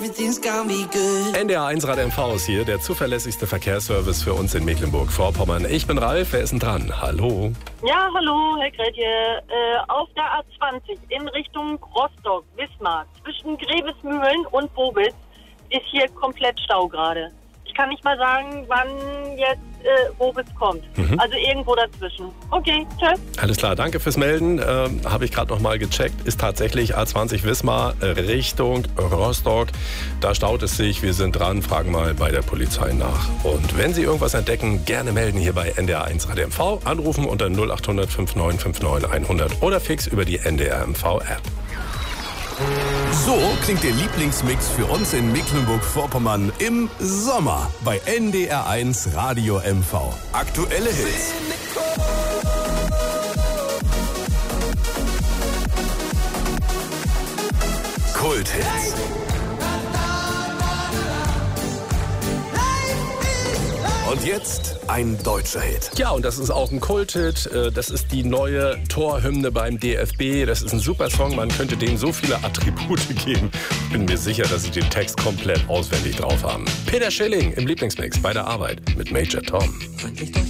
NDR1 Rad MV ist hier, der zuverlässigste Verkehrsservice für uns in Mecklenburg-Vorpommern. Ich bin Ralf, wer ist denn dran? Hallo. Ja, hallo, Herr Gretje. Auf der A20 in Richtung Rostock, Wismar, zwischen Grevesmühlen und Bobitz ist hier komplett Stau gerade. Ich kann nicht mal sagen, wann jetzt Bobitz kommt. Also irgendwo dazwischen. Okay, tschüss. Alles klar, danke fürs Melden. Habe ich gerade noch mal gecheckt. Ist tatsächlich A20 Wismar Richtung Rostock. Da staut es sich. Wir sind dran, fragen mal bei der Polizei nach. Und wenn Sie irgendwas entdecken, gerne melden hier bei NDR1 Rad MV. Anrufen unter 0800 5959 100 oder fix über die NDR MV App. So klingt der Lieblingsmix für uns in Mecklenburg-Vorpommern im Sommer bei NDR1 Radio MV. Aktuelle Hits. Kulthits. Und jetzt ein deutscher Hit. Ja, und das ist auch ein Kulthit. Das ist die neue Torhymne beim DFB. Das ist ein super Song. Man könnte dem so viele Attribute geben. Ich bin mir sicher, dass Sie den Text komplett auswendig drauf haben. Peter Schilling im Lieblingsmix bei der Arbeit mit Major Tom.